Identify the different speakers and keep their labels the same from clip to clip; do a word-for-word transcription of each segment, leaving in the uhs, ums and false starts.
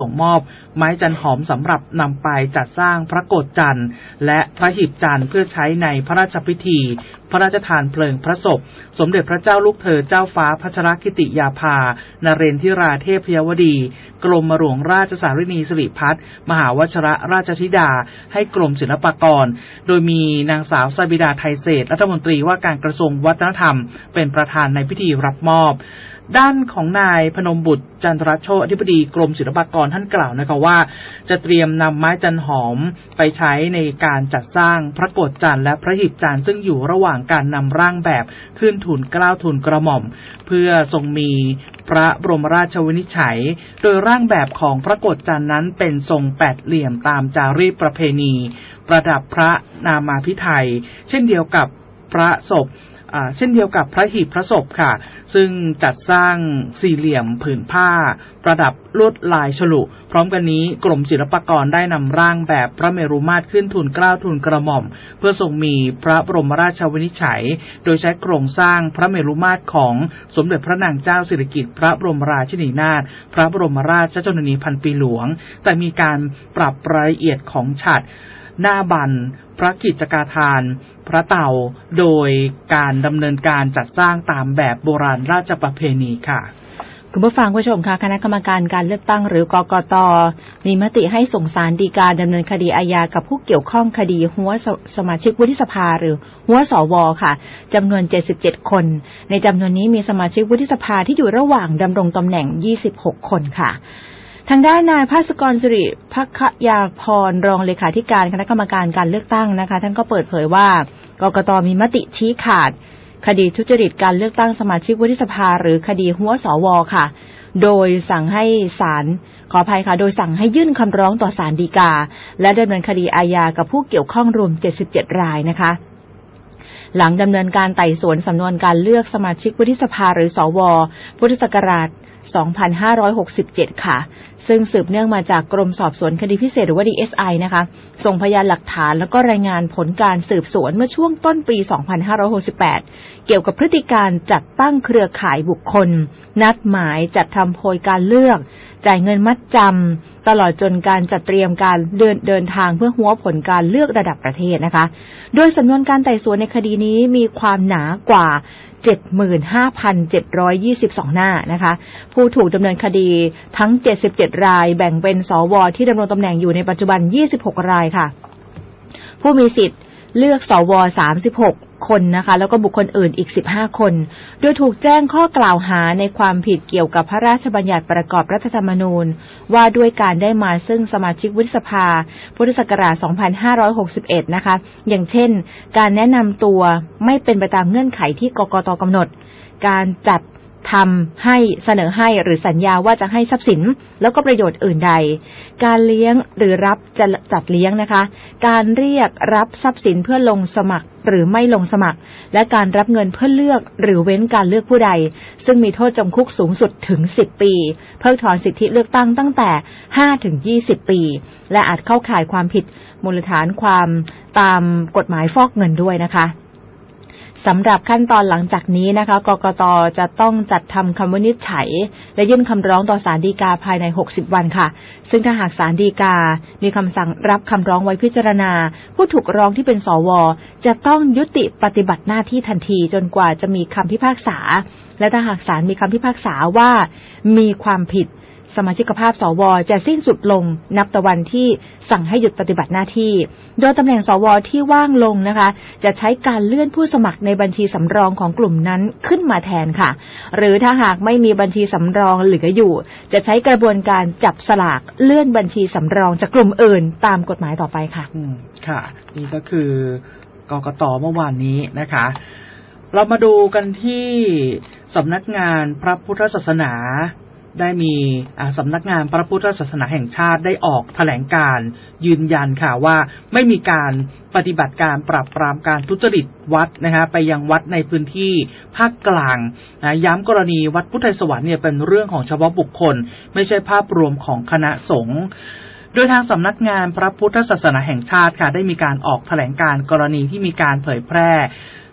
Speaker 1: ส่งมอบไม้จันหอมสำหรับนำไปจัดสร้างพระโกฐจันทร์และพระหีบจันทร์เพื่อใช้ในพระราชพิธีพระราชทานเพลิงพระศพสมเด็จพระเจ้าลูกเธอเจ้าฟ้าพัชรกิติยาภานเรนทิราเทพยวดีกรมหลวงราชสารินีสิริพัฒน์มหาวชิรราชธิดาให้กรมศิลปากรโดยมีนางสาวสบิดาไทยเศรษฐ์รัฐมนตรีว่าการกระทรวงวัฒนธรรมเป็นประธานในพิธีรับมอบด้านของนายพนมบุตรจันทรโชติอธิบดีกรมศิลปากรท่านกล่าวนะคะว่าจะเตรียมนำไม้จันหอมไปใช้ในการจัดสร้างพระโกฐจันทร์และพระหีบจันทร์ซึ่งอยู่ระหว่างการนำร่างแบบขึ้นทูลเกล้าทูลกระหม่อมเพื่อทรงมีพระบรมราชวินิจฉัยโดยร่างแบบของพระโกฐจันทร์นั้นเป็นทรงแปดเหลี่ยมตามจารีตประเพณีประดับพระนามาภิไธยเช่นเดียวกับพระศพเช่นเดียวกับพระหีบพระศพค่ะซึ่งจัดสร้างสี่เหลี่ยมผืนผ้าประดับลวดลายฉลุพร้อมกันนี้กรมศิลปากรได้นำร่างแบบพระเมรุมาตรขึ้นทูลเกล้าทูลกระหม่อมเพื่อทรงมีพระบรมราชวินิจฉัยโดยใช้โครงสร้างพระเมรุมาตรของสมเด็จพระนางเจ้าสิริกิติ์พระบรมราชินีนาถพระบรมราชชนนีพันปีหลวงแต่มีการปรับรายละเอียดของฉัตรหน้าบันพระกิจการทานพระเต่าโดยการดำเนินการจัดสร้างตามแบบโบราณราชประเพณีค่ะ
Speaker 2: คุณผู้ฟังผู้ชมคะคณะกรรมการการเลือกตั้งหรือกกต.มีมติให้ส่งศาลฎีกาดำเนินคดีอาญากับผู้เกี่ยวข้องคดีหัวสมาชิกวุฒิสภาหรือหัวสวค่ะจำนวนเจ็ดสิบเจ็ดคนในจำนวนนี้มีสมาชิกวุฒิสภาที่อยู่ระหว่างดำรงตำแหน่งยี่สิบหกคนค่ะทางด้านนายภาสกรสิริภัคยาพรรองเลขาธิการคณะกรรมการการเลือกตั้งนะคะท่านก็เปิดเผยว่ากกต.มีมติชี้ขาดคดีทุจริตการเลือกตั้งสมาชิกวุฒิสภาหรือคดีหัวสวค่ะโดยสั่งให้ศาลขออภัยค่ะโดยสั่งให้ยื่นคำร้องต่อศาลฎีกาและดำเนินคดีอาญากับผู้เกี่ยวข้องรวมเจ็ดสิบเจ็ดรายนะคะหลังดำเนินการไต่สวนสำนวนการเลือกสมาชิกวุฒิสภาหรือสวพุทธศักราชสองพันห้าร้อยหกสิบเจ็ดค่ะซึ่งสืบเนื่องมาจากกรมสอบสวนคดีพิเศษหรือว่า ดี เอส ไอ นะคะส่งพยานหลักฐานแล้วก็รายงานผลการสืบสวนเมื่อช่วงต้นปีสองพันห้าร้อยหกสิบแปดเกี่ยวกับพฤติการจัดตั้งเครือข่ายบุคคลนัดหมายจัดทำโพยการเลือกจ่ายเงินมัดจำตลอดจนการจัดเตรียมการเดินเดินทางเพื่อหัวผลการเลือกระดับประเทศนะคะโดยสำนวนการไต่สวนในคดีนี้มีความหนากว่า เจ็ดหมื่นห้าพันเจ็ดร้อยยี่สิบสอง หน้านะคะผู้ถูกดำเนินคดีทั้งเจ็ดสิบเจ็ดรายแบ่งเป็นสวที่ดำรงตำแหน่งอยู่ในปัจจุบันยี่สิบหกรายค่ะผู้มีสิทธิ์เลือกสวสามสิบหกคนนะคะแล้วก็บุคคลอื่นอีกสิบห้าคนโดยถูกแจ้งข้อกล่าวหาในความผิดเกี่ยวกับพระราชบัญญัติประกอบรัฐธรรมนูญว่าด้วยการได้มาซึ่งสมาชิกวุฒิสภาพุทธศักราชสองพันห้าร้อยหกสิบเอ็ดนะคะอย่างเช่นการแนะนำตัวไม่เป็นไปตามเงื่อนไขที่กกต.กำหนดการจัดทำให้เสนอให้หรือสัญญาว่าจะให้ทรัพย์สินแล้วก็ประโยชน์อื่นใดการเลี้ยงหรือรับจะจัดเลี้ยงนะคะการเรียกรับทรัพย์สินเพื่อลงสมัครหรือไม่ลงสมัครและการรับเงินเพื่อเลือกหรือเว้นการเลือกผู้ใดซึ่งมีโทษจำคุกสูงสุดถึงสิบปีเพิกถอนสิทธิเลือกตั้งตั้งแต่ห้าถึงยี่สิบปีและอาจเข้าข่ายความผิดมูลฐานความตามกฎหมายฟอกเงินด้วยนะคะสำหรับขั้นตอนหลังจากนี้นะคะกกต.จะต้องจัดทำคำวินิจฉัยและยื่นคำร้องต่อศาลฎีกาภายในหกสิบวันค่ะซึ่งถ้าหากศาลฎีกามีคำสั่งรับคำร้องไว้พิจารณาผู้ถูกร้องที่เป็นสวจะต้องยุติปฏิบัติหน้าที่ทันทีจนกว่าจะมีคำพิพากษาและถ้าหากศาลมีคำพิพากษาว่ามีความผิดสมาชิกภาพสวจะสิ้นสุดลงนับแต่วันที่สั่งให้หยุดปฏิบัติหน้าที่โดยตำแหน่งสวที่ว่างลงนะคะจะใช้การเลื่อนผู้สมัครในบัญชีสำรองของกลุ่มนั้นขึ้นมาแทนค่ะหรือถ้าหากไม่มีบัญชีสำรองเหลืออยู่จะใช้กระบวนการจับสลากเลื่อนบัญชีสำรองจากกลุ่มอื่นตามกฎหมายต่อไปค่ะ
Speaker 1: อืมค่ะนี่ก็คือกกต.เมื่อวานนี้นะคะเรามาดูกันที่สำนักงานพระพุทธศาสนาได้มีสำนักงานพระพุทธศาสนาแห่งชาติได้ออกแถลงการยืนยันค่ะว่าไม่มีการปฏิบัติการปราบปรามการทุจริตวัดนะคะไปยังวัดในพื้นที่ภาคกลางนะย้ำกรณีวัดพุทธไทยสวรรค์เนี่ยเป็นเรื่องของเฉพาะบุคคลไม่ใช่ภาพรวมของคณะสงฆ์โดยทางสำนักงานพระพุทธศาสนาแห่งชาติค่ะได้มีการออกแถลงการกรณีที่มีการเผยแพร่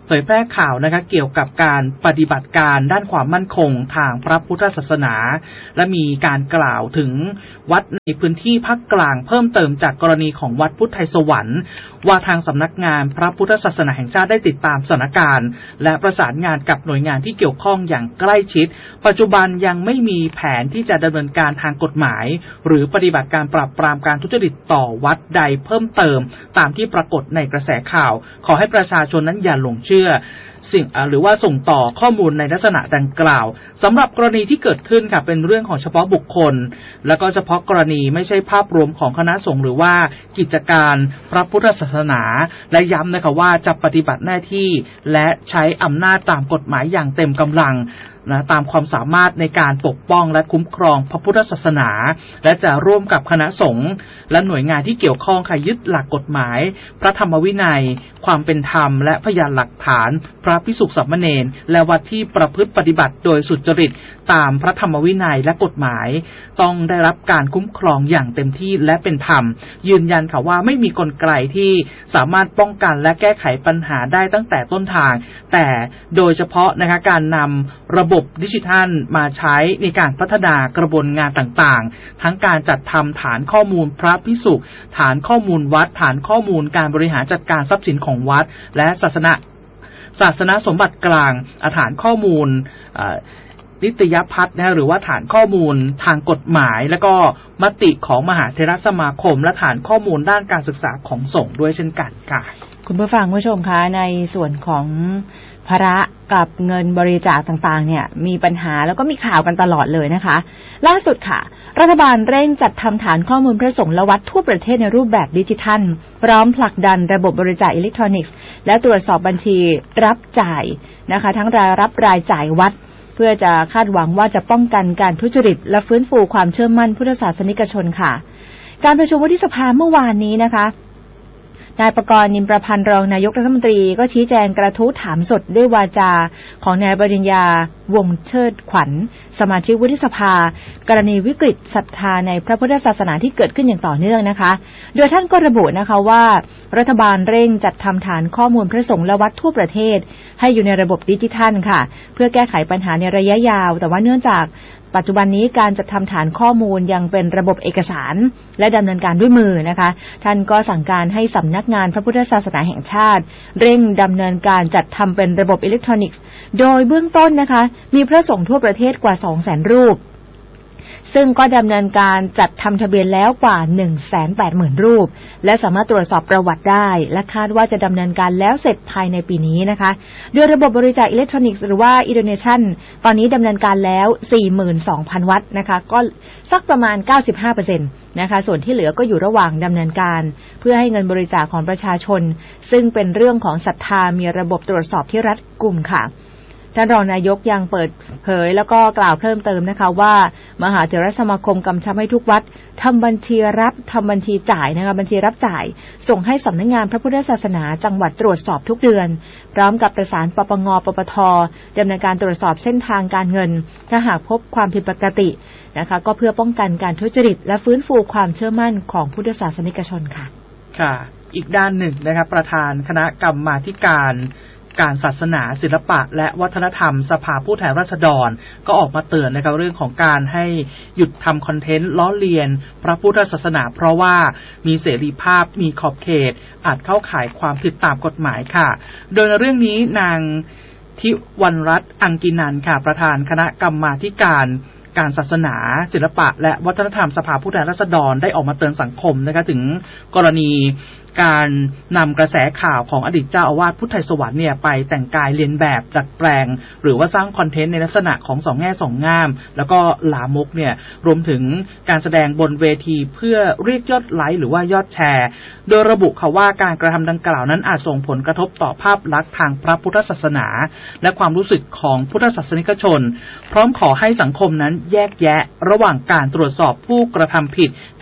Speaker 1: ผยแพร่ข่าวนะคะเกี่ยวกับการปฏิบัติการด้านความมั่นคงทางพระพุทธศาสนาและมีการกล่าวถึงวัดในพื้นที่ภาคกลางเพิ่มเติมจากกรณีของวัดพุทธไทยสวรรค์ว่าทางสำนักงานพระพุทธศาสนาแห่งชาติได้ติดตามสถานการณ์และประสานงานกับหน่วยงานที่เกี่ยวข้องอย่างใกล้ชิดปัจจุบันยังไม่มีแผนที่จะดำเนินการทางกฎหมายหรือปฏิบัติการปราบปรามการทุจริตต่อวัดใดเพิ่มเติมตามที่ปรากฏในกระแสข่าวขอให้ประชาชนนั้นอย่าหลงเชื่อสิ่งหรือว่าส่งต่อข้อมูลในลักษณะดังกล่าวสำหรับกรณีที่เกิดขึ้นค่ะเป็นเรื่องของเฉพาะบุคคลแล้วก็เฉพาะกรณีไม่ใช่ภาพรวมของคณะสงฆ์หรือว่ากิจการพระพุทธศาสนาและย้ำนะคะว่าจะปฏิบัติหน้าที่และใช้อำนาจตามกฎหมายอย่างเต็มกำลังนะตามความสามารถในการปกป้องและคุ้มครองพระพุทธศาสนาและจะร่วมกับคณะสงฆ์และหน่วยงานที่เกี่ยวข้องค่ะยึดหลักกฎหมายพระธรรมวินัยความเป็นธรรมและพยานหลักฐานพระภิกษุสามเณรและวัดที่ประพฤติปฏิบัติโดยสุจริตตามพระธรรมวินัยและกฎหมายต้องได้รับการคุ้มครองอย่างเต็มที่และเป็นธรรมยืนยันค่ะว่าไม่มีกลไกที่สามารถป้องกันและแก้ไขปัญหาได้ตั้งแต่ต้นทางแต่โดยเฉพาะนะคะการนำระบบดิจิทัลมาใช้ในการพัฒนากระบวนงานต่างๆทั้งการจัดทำฐานข้อมูลพระภิกษุฐานข้อมูลวัดฐานข้อมูลการบริหารจัดการทรัพย์สินของวัดและศาสนาศาสนาสมบัติกลางฐานข้อมูลนิตยพัฒน์นะหรือว่าฐานข้อมูลทางกฎหมายและก็มติของมหาเถรสมาคมและฐานข้อมูลด้านการศึกษาของสงฆ์ด้วยเช่นกันค่ะ
Speaker 2: คุณผู้ฟังผู้ชมคะในส่วนของพระกับเงินบริจาคต่างๆเนี่ยมีปัญหาแล้วก็มีข่าวกันตลอดเลยนะคะล่าสุดค่ะรัฐบาลเร่งจัดทำฐานข้อมูลพระสงฆ์และวัดทั่วประเทศในรูปแบบดิจิทัลพร้อมผลักดันระบบบริจาคอิเล็กทรอนิกส์และตรวจสอบบัญชีรับจ่ายนะคะทั้งรายรับรายจ่ายวัดเพื่อจะคาดหวังว่าจะป้องกันการทุจริตและฟื้นฟูความเชื่อมั่นพุทธศาสนิกชนค่ะการประชุมวุฒิสภาเมื่อวานนี้นะคะนายประกรณ์นิมประพันธ์รองนายกรัฐมนตรีก็ชี้แจงกระทู้ถามสดด้วยวาจาของนายปริญญาวงศ์เชิดขวัญสมาชิกวุฒิสภากรณีวิกฤตศรัทธาในพระพุทธศาสนาที่เกิดขึ้นอย่างต่อเนื่องนะคะโดยท่านก็ระบุนะคะว่ารัฐบาลเร่งจัดทำฐานข้อมูลพระสงฆ์และวัดทั่วประเทศให้อยู่ในระบบดิจิทัลค่ะเพื่อแก้ไขปัญหาในระยะยาวแต่ว่าเนื่องจากปัจจุบันนี้การจัดทำฐานข้อมูลยังเป็นระบบเอกสารและดำเนินการด้วยมือนะคะท่านก็สั่งการให้สำนักงานพระพุทธศาสนาแห่งชาติเร่งดำเนินการจัดทำเป็นระบบอิเล็กทรอนิกส์โดยเบื้องต้นนะคะมีพระสงฆ์ทั่วประเทศกว่า สองแสน รูปซึ่งก็ดำเนินการจัดทำทะเบียนแล้วกว่า หนึ่งแสนแปดหมื่น รูปและสามารถตรวจสอบประวัติได้และคาดว่าจะดำเนินการแล้วเสร็จภายในปีนี้นะคะโดยระบบบริจาคอิเล็กทรอนิกส์หรือว่า e-donation ตอนนี้ดำเนินการแล้ว สี่หมื่นสองพัน วัดนะคะก็สักประมาณ เก้าสิบห้าเปอร์เซ็นต์ นะคะส่วนที่เหลือก็อยู่ระหว่างดำเนินการเพื่อให้เงินบริจาคของประชาชนซึ่งเป็นเรื่องของศรัทธามีระบบตรวจสอบที่รัดกุมค่ะท่านรองนายกยังเปิดเผยแล้วก็กล่าวเพิ่มเติมนะคะว่ามหาเถรสมาคมกำชับให้ทุกวัดทำบัญชีรับทำบัญชีจ่ายนะคะบัญชีรับจ่ายส่งให้สำนักงานพระพุทธศาสนาจังหวัดตรวจสอบทุกเดือนพร้อมกับประสานปปงปปทดำเนินการตรวจสอบเส้นทางการเงินถ้าหากพบความผิดปกตินะคะก็เพื่อป้องกันการทุจริตและฟื้นฟูความเชื่อมั่นของพุทธศาสนิกชนค่ะ
Speaker 1: ค่ะอีกด้านหนึ่งนะครับประธานคณะกรรมาธิการการศาสนาศิลปะและวัฒนธรรมสภาผู้แทนราษฎรก็ออกมาเตือนนะครับเรื่องของการให้หยุดทำคอนเทนต์ล้อเลียนพระพุทธศาสนาเพราะว่ามีเสรีภาพมีขอบเขตอาจเข้าข่ายความผิดตามกฎหมายค่ะโดยในเรื่องนี้นางทิวรรณรัตน์อังกินันค่ะประธานคณะกรรมาธิการการศาสนาศิลปะและวัฒนธรรมสภาผู้แทนราษฎรได้ออกมาเตือนสังคมนะคะถึงกรณีการนำกระแสข่าวของอดีตเจ้าอาวาสพุทธไทยสวรรค์เนี่ยไปแต่งกายเลียนแบบดัดแปลงหรือว่าสร้างคอนเทนต์ในลักษณะของสองแง่สองง่ามแล้วก็ลามกเนี่ยรวมถึงการแสดงบนเวทีเพื่อเรียกยอดไลค์หรือว่ายอดแชร์โดยระบุค่ะว่าการกระทำดังกล่าวนั้นอาจส่งผลกระทบต่อภาพลักษณ์ทางพระพุทธศาสนาและความรู้สึกของพุทธศาสนิกชนพร้อมขอให้สังคมนั้นแยกแยะระหว่างการตรวจสอบผู้กระทำผิดกับ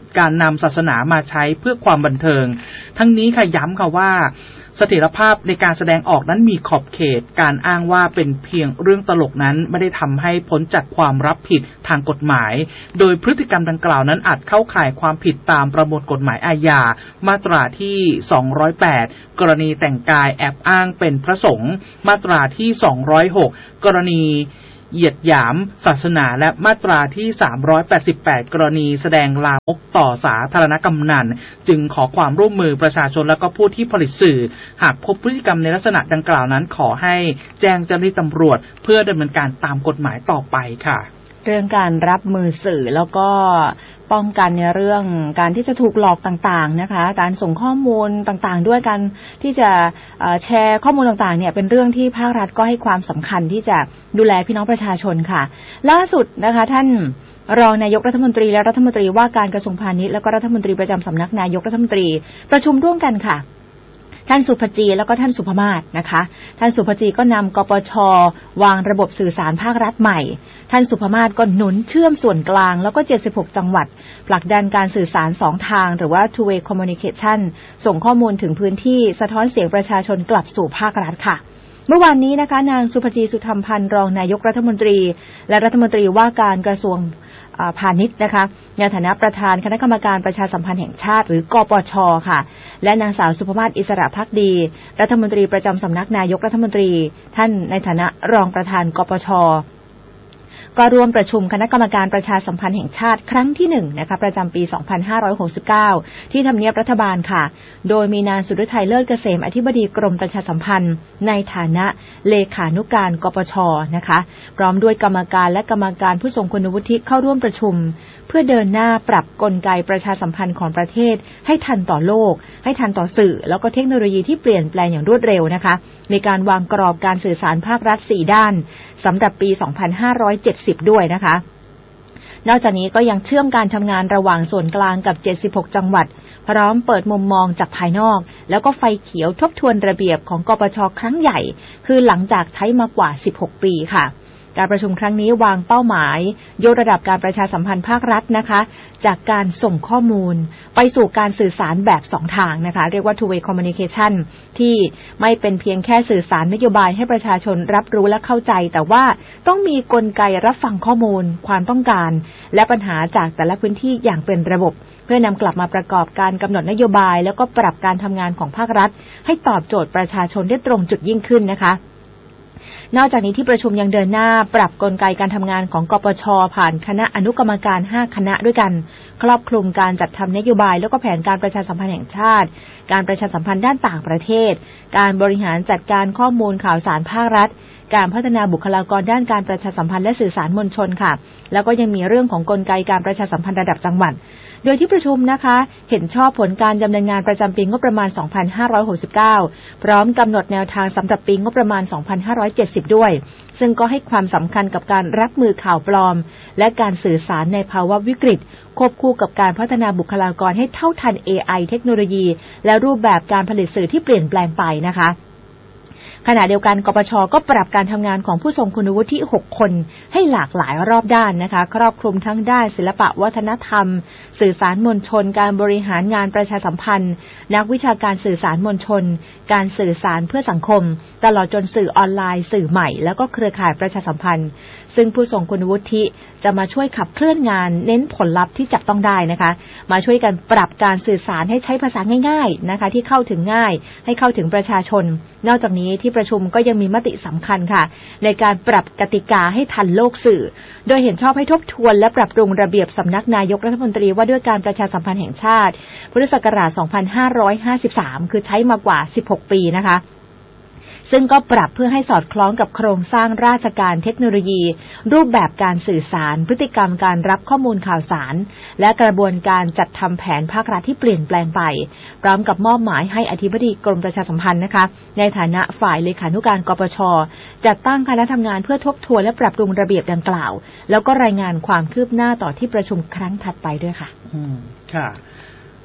Speaker 1: การนำศาสนามาใช้เพื่อความบันเทิงทั้งนี้ค่ะย้ำค่ะว่าเสถียรภาพในการแสดงออกนั้นมีขอบเขตการอ้างว่าเป็นเพียงเรื่องตลกนั้นไม่ได้ทำให้พ้นจากความรับผิดทางกฎหมายโดยพฤติกรรมดังกล่าวนั้นอาจเข้าข่ายความผิดตามประมวลกฎหมายอาญามาตราที่สองร้อยแปดกรณีแต่งกายแอบอ้างเป็นพระสงฆ์มาตราที่สองร้อยหกกรณีเหยียดหยามศาสนาและมาตราที่สามร้อยแปดสิบแปดกรณีแสดงลามกต่อสาธารณกำนันจึงขอความร่วมมือประชาชนและก็ผู้ที่ผลิตสื่อหากพบพฤติกรรมในลักษณะดังกล่าวนั้นขอให้แจ้งเจ้าหน้าที่ตำรวจเพื่อดำเนินการตามกฎหมายต่อไปค่ะ
Speaker 2: เรื่องการรับมือสื่อแล้วก็ป้องกันในเรื่องการที่จะถูกหลอกต่างๆนะคะการส่งข้อมูลต่างๆด้วยกันที่จะแชร์ข้อมูลต่างๆเนี่ยเป็นเรื่องที่ภาครัฐก็ให้ความสำคัญที่จะดูแลพี่น้องประชาชนค่ะล่าสุดนะคะท่านรองนายกรัฐมนตรีและรัฐมนตรีว่าการกระทรวงพาณิชย์และก็รัฐมนตรีประจำสำนักนายกรัฐมนตรีประชุมร่วมกันค่ะท่านสุภจีแล้วก็ท่านสุภมาศนะคะท่านสุภจีก็นำกปช.วางระบบสื่อสารภาครัฐใหม่ท่านสุภมาศก็หนุนเชื่อมส่วนกลางแล้วก็เจ็ดสิบหกจังหวัดผลักดันการสื่อสารสองทางหรือว่า two way communication ส่งข้อมูลถึงพื้นที่สะท้อนเสียงประชาชนกลับสู่ภาครัฐค่ะเมื่อวานนี้นะคะนางสุภจีสุธรรมพันธ์รองนายกรัฐมนตรีและรัฐมนตรีว่าการกระทรวงพาณิชย์นะคะในฐานะประธานคณะกรรมการประชาสัมพันธ์แห่งชาติหรือกปช.ค่ะและนางสาวสุภมาศอิสระภักดีรัฐมนตรีประจำสำนักนายกรัฐมนตรีท่านในฐานะรองประธานกปช.ก็ร่วมประชุมคณะกรรมการประชาสัมพันธ์แห่งชาติครั้งที่หนึ่งนะคะประจำปีสองพันห้าร้อยหกสิบเก้าที่ทำเนียบรัฐบาลค่ะโดยมีนางสุฤทัยเลิศเกษมอธิบดีกรมประชาสัมพันธ์ในฐานะเลขานุการกปช.นะคะพร้อมด้วยกรรมการและกรรมการผู้ทรงคุณวุฒิเข้าร่วมประชุมเพื่อเดินหน้าปรับกลไกประชาสัมพันธ์ของประเทศให้ทันต่อโลกให้ทันต่อสื่อแล้วก็เทคโนโลยีที่เปลี่ยนแปลงอย่างรวดเร็วนะคะในการวางกรอบการสื่อสารภาครัฐสี่ด้านสำหรับปีสองพันห้าร้อยเจ็ดสิบด้วยนะคะนอกจากนี้ก็ยังเชื่อมการทำงานระหว่างส่วนกลางกับเจ็ดสิบหกจังหวัดพร้อมเปิดมุมมองจากภายนอกแล้วก็ไฟเขียวทบทวนระเบียบของกปช.ครั้งใหญ่คือหลังจากใช้มากว่าสิบหกปีค่ะการประชุมครั้งนี้วางเป้าหมายยกระดับการประชาสัมพันธ์ภาครัฐนะคะจากการส่งข้อมูลไปสู่การสื่อสารแบบสองทางนะคะเรียกว่า two way communication ที่ไม่เป็นเพียงแค่สื่อสารนโยบายให้ประชาชนรับรู้และเข้าใจแต่ว่าต้องมีกลไกรับฟังข้อมูลความต้องการและปัญหาจากแต่ละพื้นที่อย่างเป็นระบบเพื่อนำกลับมาประกอบการกำหนดนโยบายแล้วก็ปรับการทำงานของภาครัฐให้ตอบโจทย์ประชาชนได้ตรงจุดยิ่งขึ้นนะคะนอกจากนี้ที่ประชุมยังเดินหน้าปรับกลไกการทำงานของกปช.ผ่านคณะอนุกรรมการห้าคณะด้วยกันครอบคลุมการจัดทำนโยบายแล้วก็แผนการประชาสัมพันธ์แห่งชาติการประชาสัมพันธ์ด้านต่างประเทศการบริหารจัดการข้อมูลข่าวสารภาครัฐการพัฒนาบุคลากรด้านการประชาสัมพันธ์และสื่อสารมวลชนค่ะแล้วก็ยังมีเรื่องของกลไกการประชาสัมพันธ์ระดับจังหวัดโดยที่ประชุมนะคะเห็นชอบผลการดำเนินงานประจำปีงบประมาณสองพันห้าร้อยหกสิบเก้าพร้อมกำหนดแนวทางสำหรับปีงบประมาณสองพันห้าร้อยเจ็ดสิบด้วยซึ่งก็ให้ความสำคัญกับการรับมือข่าวปลอมและการสื่อสารในภาวะวิกฤตควบคู่กับการพัฒนาบุคลากรให้เท่าทัน เอ ไอ เทคโนโลยีและรูปแบบการผลิตสื่อที่เปลี่ยนแปลงไปนะคะขณะเดียวกันกปช.ก็ปรับการทำงานของผู้ทรงคุณวุฒิหกคนให้หลากหลายรอบด้านนะคะครอบคลุมทั้งด้านศิลปะวัฒนธรรมสื่อสารมวลชนการบริหารงานประชาสัมพันธ์นักวิชาการสื่อสารมวลชนการสื่อสารเพื่อสังคมตลอดจนสื่อออนไลน์สื่อใหม่แล้วก็เครือข่ายประชาสัมพันธ์ซึ่งผู้ทรงคุณวุฒิจะมาช่วยขับเคลื่อนงานเน้นผลลัพธ์ที่จับต้องได้นะคะมาช่วยกันปรับการสื่อสารให้ใช้ภาษาง่ายๆนะคะที่เข้าถึงง่ายให้เข้าถึงประชาชนนอกจากนี้ที่ประชุมก็ยังมีมติสำคัญค่ะในการปรับกติกาให้ทันโลกสื่อโดยเห็นชอบให้ทบทวนและปรับปรุงระเบียบสำนักนายกรัฐมนตรีว่าด้วยการประชาสัมพันธ์แห่งชาติพุทธศักราชสองพันห้าร้อยห้าสิบสามคือใช้มากว่าสิบหกปีนะคะซึ่งก็ปรับเพื่อให้สอดคล้องกับโครงสร้างราชการเทคโนโลยีรูปแบบการสื่อสารพฤติกรรมการรับข้อมูลข่าวสารและกระบวนการจัดทำแผนภาครัฐที่เปลี่ยนแปลงไปพร้อมกับมอบหมายให้อธิบดีกรมประชาสัมพันธ์นะคะในฐานะฝ่ายเลขานุการกปช.จัดตั้งคณะทำงานเพื่อทบทวนและปรับปรุงระเบียบดังกล่าวแล้วก็รายงานความคืบหน้าต่อที่ประชุมครั้งถัดไปด้วยค่ะ
Speaker 1: อืมค่ะ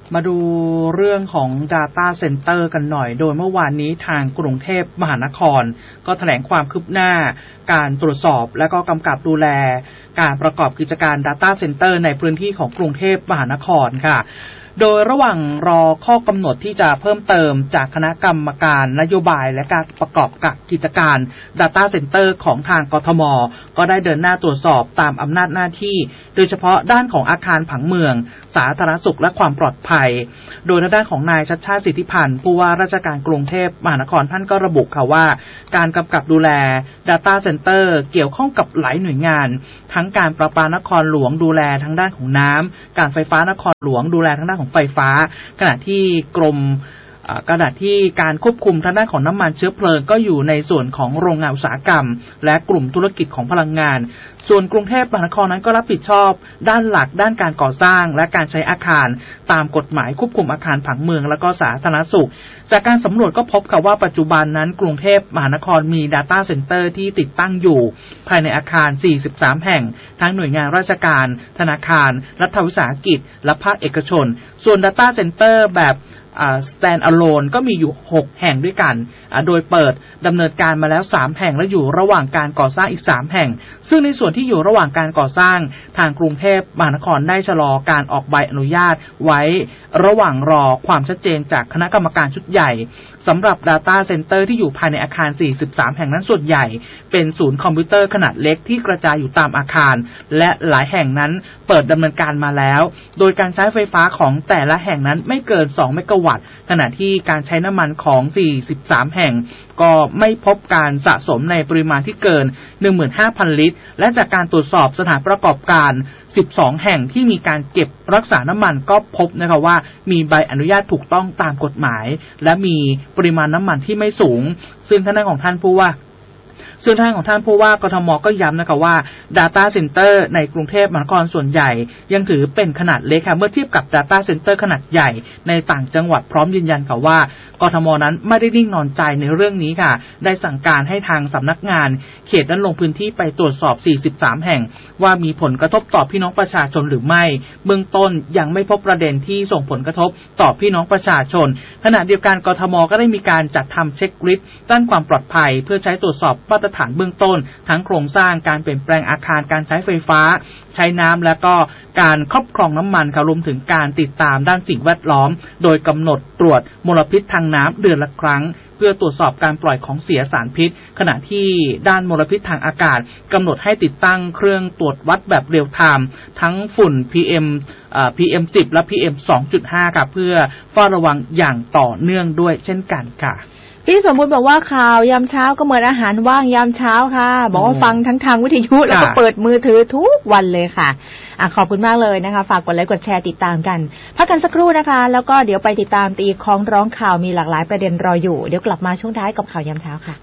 Speaker 1: มาดูเรื่องของ Data Center กันหน่อยโดยเมื่อวานนี้ทางกรุงเทพมหานครก็แถลงความคืบหน้าการตรวจสอบและก็กำกับดูแลการประกอบกิจการ Data Center ในพื้นที่ของกรุงเทพมหานครค่ะโดยระหว่างรอข้อกำหนดที่จะเพิ่มเติมจากคณะกรรมการนโยบายและการประกอบกับกิจการ Data Center ของทางกทม.ก็ได้เดินหน้าตรวจสอบตามอำนาจหน้าที่โดยเฉพาะด้านของอาคารผังเมืองสาธารณสุขและความปลอดภัยโดยด้านของนายชัชชาติสิทธิพันธ์ผู้ว่าราชการกรุงเทพมหานครท่านก็ระบุค่ะว่าการกำกับดูแล Data Center เกี่ยวข้องกับหลายหน่วยงานทั้งการประปานครหลวงดูแลทางด้านของน้ำการไฟฟ้านครหลวงดูแลทางด้านของไฟฟ้าขณะที่กรมขณะที่การควบคุมทางด้านของน้ำมันเชื้อเพลิงก็อยู่ในส่วนของโรงงานอุตสาหกรรมและกลุ่มธุรกิจของพลังงานส่วนกรุงเทพมหานครนั้นก็รับผิดชอบด้านหลักด้านการก่อสร้างและการใช้อาคารตามกฎหมายควบคุมอาคารผังเมืองและก็สาธารณสุขจากการสำรวจก็พบค่ะว่าปัจจุบันนั้นกรุงเทพมหานครมี Data Center ที่ติดตั้งอยู่ภายในอาคารสี่สิบสามแห่งทั้งหน่วยงานราชการธนาคารรัฐวิสาหกิจและภาคเอกชนส่วน Data Center แบบstand alone ก็มีอยู่หกแห่งด้วยกันโดยเปิดดำเนินการมาแล้วสามแห่งและอยู่ระหว่างการก่อสร้างอีกสามแห่งซึ่งในส่วนที่อยู่ระหว่างการก่อสร้างทางกรุงเทพมหานครได้ชะลอการออกใบอนุญาตไว้ระหว่างรอความชัดเจนจากคณะกรรมการชุดใหญ่สำหรับ Data Center ที่อยู่ภายในอาคารสี่สิบสามแห่งนั้นส่วนใหญ่เป็นศูนย์คอมพิวเตอร์ขนาดเล็กที่กระจายอยู่ตามอาคารและหลายแห่งนั้นเปิดดำเนินการมาแล้วโดยการใช้ไฟฟ้าของแต่ละแห่งนั้นไม่เกินสองเมกะวัตต์ขณะที่การใช้น้ำมันของสี่สิบสามแห่งก็ไม่พบการสะสมในปริมาณที่เกิน หนึ่งหมื่นห้าพัน ลิตรและจากการตรวจสอบสถานประกอบการสิบสองแห่งที่มีการเก็บรักษาน้ำมันก็พบนะคะว่ามีใบอนุญาตถูกต้องตามกฎหมายและมีปริมาณน้ำมันที่ไม่สูงซึ่งทางด้านของท่านผู้ว่าซึ่งทางของท่านผู้ว่ากทม.ก็ย้ำนะคะว่า Data Center ในกรุงเทพมหานครส่วนใหญ่ยังถือเป็นขนาดเล็กค่ะเมื่อเทียบกับ Data Center ขนาดใหญ่ในต่างจังหวัดพร้อมยืนยันค่ะว่ากทม.นั้นไม่ได้นิ่งนอนใจในเรื่องนี้ค่ะได้สั่งการให้ทางสำนักงานเขตนั้นลงพื้นที่ไปตรวจสอบสี่สิบสามแห่งว่ามีผลกระทบต่อพี่น้องประชาชนหรือไม่เบื้องต้นยังไม่พบประเด็นที่ส่งผลกระทบต่อพี่น้องประชาชนขณะเดียวกันกทม.ก็ได้มีการจัดทำเช็คลิสต์ด้านความปลอดภัยเพื่อใช้ตรวจสอบมาตรฐานเบื้องต้นทั้งโครงสร้างการเปลี่ยนแปลงอาคารการใช้ไฟฟ้าใช้น้ำและก็การครอบครองน้ำมันค่ะรวมถึงการติดตามด้านสิ่งแวดล้อมโดยกำหนดตรวจมลพิษทางน้ำเดือนละครั้งเพื่อตรวจสอบการปล่อยของเสียสารพิษขณะที่ด้านมลพิษทางอากาศกำหนดให้ติดตั้งเครื่องตรวจวัดแบบเรียลไทม์ทั้งฝุ่น พี เอ็ม เอ่อ พี เอ็ม สิบ และ พี เอ็ม สองจุดห้า ค่ะเพื่อเฝ้าระวังอย่างต่อเนื่องด้วยเช่นกันค่ะ
Speaker 2: พี่สมบูรณ์บอกว่าข่าวยามเช้าก็เหมือนอาหารว่างยามเช้าค่ะบอกว่าฟังทั้งทางวิทยุแล้วก็เปิดมือถือทุกวันเลยค่ะอ่ะขอบคุณมากเลยนะคะฝากกดไลค์กดแชร์ติดตามกันพักกันสักครู่นะคะแล้วก็เดี๋ยวไปติดตามตีของร้องข่าวมีหลากหลายประเด็นรออยู่เดี๋ยวกลับมาช่วงท้ายกับข่าวยามเช้าค่ะ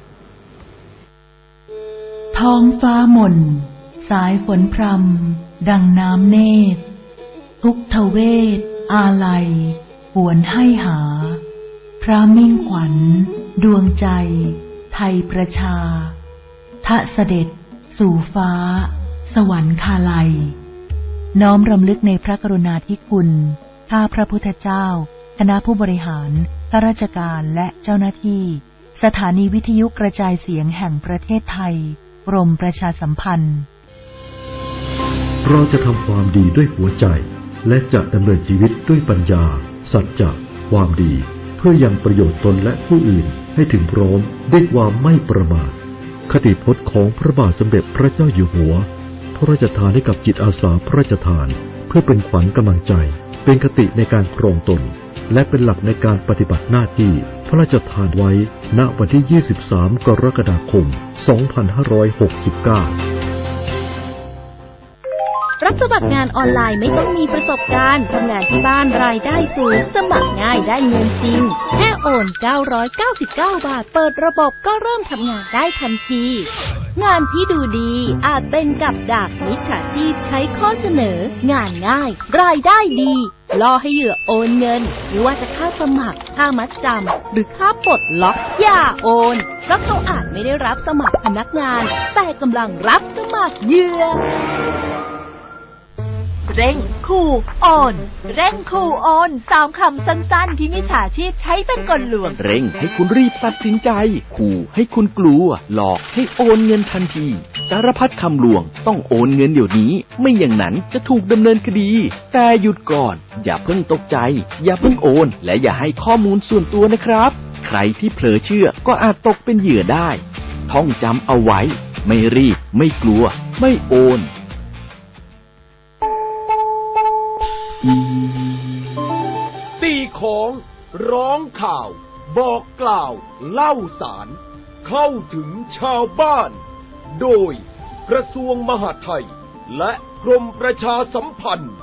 Speaker 3: ท้องฟ้ามนสายฝนพรำดังน้ำเนตรทุกทเวทอาลัยหวนให้หาพระมิ่งขวัญดวงใจไทยประชาทะเสด็จสู่ฟ้าสวรรคาลัยน้อมรำลึกในพระกรุณาธิคุณข้าพระพุทธเจ้าคณะผู้บริหารข้าราชการและเจ้าหน้าที่สถานีวิทยุกระจายเสียงแห่งประเทศไทยกรมประชาสัมพันธ์
Speaker 4: เราจะทำความดีด้วยหัวใจและจะดำเนินชีวิตด้วยปัญญาสัจจะความดีเพื่อยังประโยชน์ตนและผู้อื่นให้ถึงพร้อมด้วยความไม่ประมาทคติพจน์ของพระบาทสมเด็จพระเจ้าอยู่หัวพระราชทานให้กับจิตอาสาพระราชทานเพื่อเป็นขวัญกำลังใจเป็นคติในการครองตนและเป็นหลักในการปฏิบัติหน้าที่พระราชทานไว้ณวันที่ยี่สิบสามกรกฎาคมสองพันห้าร้อยหกสิบเก้า
Speaker 5: รับสมัครงานออนไลน์ไม่ต้องมีประสบการณ์ทำงานที่บ้านรายได้สูงสมัครง่ายได้เงินจริงแค่โอนเก้าร้อยเก้าสิบเก้าบาทเปิดระบบก็เริ่มทำงานได้ทันทีงานที่ดูดีอาจเป็นกับดักมิจฉาชีพใช้ข้อเสนองานง่ายรายได้ดีล่อให้เหยื่อโอนเงินหรือว่าจะค่าสมัครค่ามัดจำหรือค่าปลดล็อกอย่าโอนเพราะเขาอาจไม่ได้รับสมัครพนักงานแต่กำลังรับสมัครเหยื่อเร่งคูโอนเร่งคูโอนสามคำสั้นๆที่มิจฉาชีพใช้เป็นกลลวง
Speaker 6: เร่งให้คุณรีบตัดสินใจขู่ให้คุณกลัวหลอกให้โอนเงินทันทีสารพัดคำลวงต้องโอนเงินเดี๋ยวนี้ไม่อย่างนั้นจะถูกดำเนินคดีแต่หยุดก่อนอย่าเพิ่งตกใจอย่าเพิ่งโอนและอย่าให้ข้อมูลส่วนตัวนะครับใครที่เผลอเชื่อก็อาจตกเป็นเหยื่อได้ท่องจำเอาไว้ไม่รีบไม่กลัวไม่โอน
Speaker 7: ตีของร้องข่าวบอกกล่าวเล่าสารเข้าถึงชาวบ้านโดยกระทรวงมหาดไทยและกรมประชาสัมพันธ์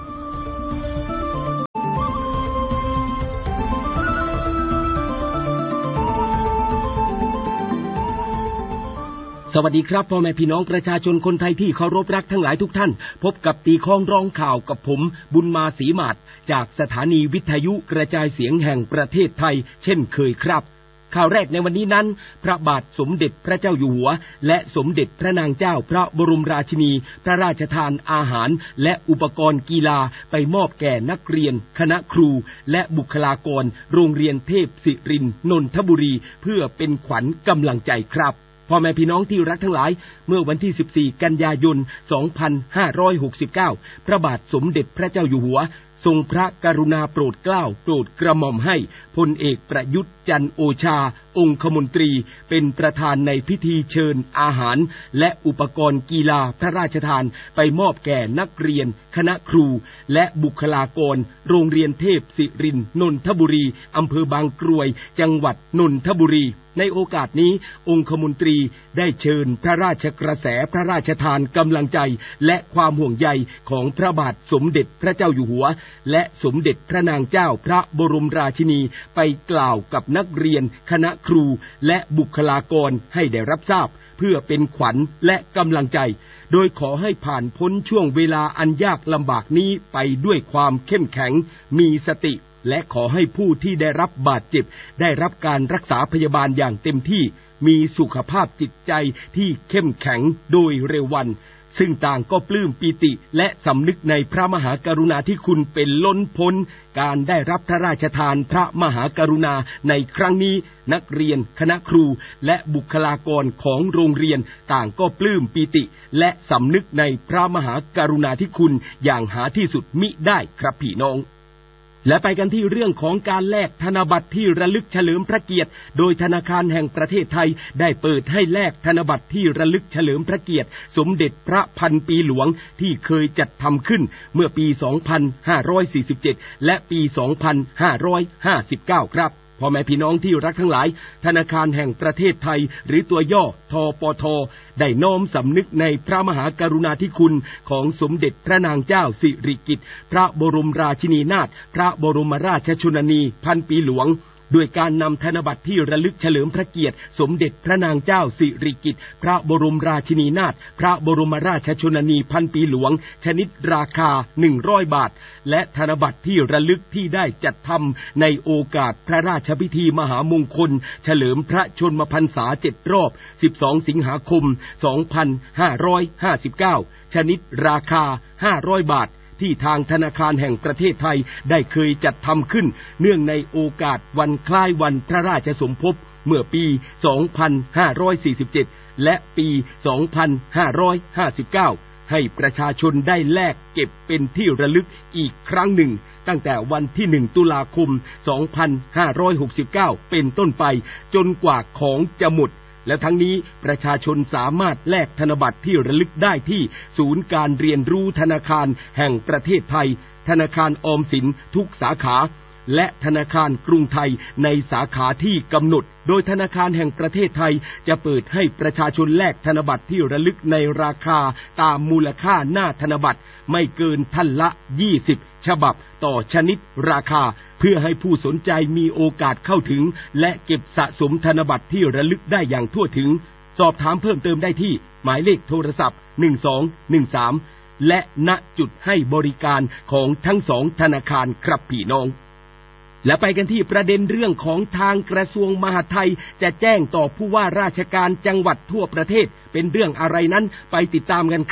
Speaker 8: สวัสดีครับพ่อแม่พี่น้องประชาชนคนไทยที่เคารพรักทั้งหลายทุกท่านพบกับตีข้องร้องข่าวกับผมบุญมาศรีมาศจากสถานีวิทยุกระจายเสียงแห่งประเทศไทยเช่นเคยครับข่าวแรกในวันนี้นั้นพระบาทสมเด็จพระเจ้าอยู่หัวและสมเด็จพระนางเจ้าพระบรมราชินีพระราชทานอาหารและอุปกรณ์กีฬาไปมอบแก่นักเรียนคณะครูและบุคลากรโรงเรียนเทพศิรินทร์นนทบุรีเพื่อเป็นขวัญกำลังใจครับพ่อแม่พี่น้องที่รักทั้งหลายเมื่อวันที่สิบสี่กันยายนสองพันห้าร้อยหกสิบเก้าพระบาทสมเด็จพระเจ้าอยู่หัวทรงพระกรุณาโปรดเกล้าโปรดกระหม่อมให้พลเอกประยุทธ์จันทร์โอชาองคมนตรีเป็นประธานในพิธีเชิญอาหารและอุปกรณ์กีฬาพระราชทานไปมอบแก่นักเรียนคณะครูและบุคลากรโรงเรียนเทพศิรินทร์นนทบุรีอำเภอบางกรวยจังหวัดนนทบุรีในโอกาสนี้องคมนตรีได้เชิญพระราชกระแสพระราชทานกำลังใจและความห่วงใยของพระบาทสมเด็จพระเจ้าอยู่หัวและสมเด็จพระนางเจ้าพระบรมราชินีไปกล่าวกับนักเรียนคณะครูและบุคลากรให้ได้รับทราบเพื่อเป็นขวัญและกำลังใจโดยขอให้ผ่านพ้นช่วงเวลาอันยากลำบากนี้ไปด้วยความเข้มแข็งมีสติและขอให้ผู้ที่ได้รับบาดเจ็บได้รับการรักษาพยาบาลอย่างเต็มที่มีสุขภาพจิตใจที่เข้มแข็งโดยเร็ววันซึ่งต่างก็ปลื้มปีติและสำนึกในพระมหากรุณาธิคุณเป็นล้นพ้นการได้รับพระราชทานพระมหากรุณาในครั้งนี้นักเรียนคณะครูและบุคลากรของโรงเรียนต่างก็ปลื้มปีติและสำนึกในพระมหากรุณาธิคุณอย่างหาที่สุดมิได้ครับพี่น้องและไปกันที่เรื่องของการแลกธนบัตรที่ระลึกเฉลิมพระเกียรติโดยธนาคารแห่งประเทศไทยได้เปิดให้แลกธนบัตรที่ระลึกเฉลิมพระเกียรติสมเด็จพระพันปีหลวงที่เคยจัดทำขึ้นเมื่อปีสองพันห้าร้อยสี่สิบเจ็ดและปีสองพันห้าร้อยห้าสิบเก้าครับพ่อแม่พี่น้องที่รักทั้งหลายธนาคารแห่งประเทศไทยหรือตัวย่อทปทได้น้อมสำนึกในพระมหากรุณาธิคุณของสมเด็จพระนางเจ้าสิริกิติ์พระบรมราชินีนาถพระบรมราชชนนีพันปีหลวงด้วยการนำธนบัตรที่ระลึกเฉลิมพระเกียรติสมเด็จพระนางเจ้าสิริกิติ์พระบรมราชินีนาถพระบรมราชชนนีพันปีหลวงชนิดราคาหนึ่งร้อยบาทและธนบัตรที่ระลึกที่ได้จัดทำในโอกาสพระราชพิธีมหามงคลเฉลิมพระชนมพรรษาเจ็ดรอบสิบสองสิงหาคมสองพันห้าร้อยห้าสิบเก้าชนิดราคาห้าร้อยบาทที่ทางธนาคารแห่งประเทศไทยได้เคยจัดทำขึ้นเนื่องในโอกาสวันคล้ายวันพระราชสมภพเมื่อปีสองพันห้าร้อยสี่สิบเจ็ดและปีสองพันห้าร้อยห้าสิบเก้าให้ประชาชนได้แลกเก็บเป็นที่ระลึกอีกครั้งหนึ่งตั้งแต่วันที่หนึ่งตุลาคมสองพันห้าร้อยหกสิบเก้าเป็นต้นไปจนกว่าของจะหมดและทั้งนี้ประชาชนสามารถแลกธนบัตรที่ระลึกได้ที่ศูนย์การเรียนรู้ธนาคารแห่งประเทศไทยธนาคารออมสินทุกสาขาและธนาคารกรุงไทยในสาขาที่กำหนดโดยธนาคารแห่งประเทศไทยจะเปิดให้ประชาชนแลกธนบัตรที่ระลึกในราคาตามมูลค่าหน้าธนบัตรไม่เกินท่านละยี่สิบฉบับต่อชนิดราคาเพื่อให้ผู้สนใจมีโอกาสเข้าถึงและเก็บสะสมธนบัตรที่ระลึกได้อย่างทั่วถึงสอบถามเพิ่มเติมได้ที่หมายเลขโทรศัพท์หนึ่งสองหนึ่งสามและณจุดให้บริการของทั้งสองธนาคารครับพี่น้องและไปกันที่ประเด็นเรื่องของทางกระทรวงมหาดไทยจะแจ้งต่อผู้ว่าราชการจังหวัดทั่วประเทศเป็นเรื่องอะไรนั้นไปติดตามกันครับ